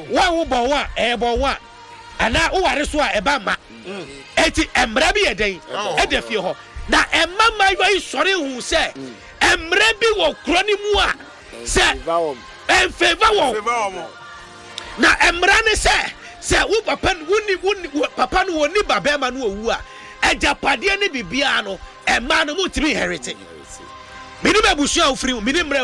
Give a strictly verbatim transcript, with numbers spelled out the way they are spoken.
wa wo bo wa e bo wa ana wo ware so a e ba ma eti emra bi yeden e da fie ho na emma ma yi sori hu se emra bi wo kro ni mu a se en favor wo na emra ne se se wo papa woni woni papa no woni baba ma no owu a ejapade ne bibia no emma no mutimi inherit mini babusu a ofiri mini mra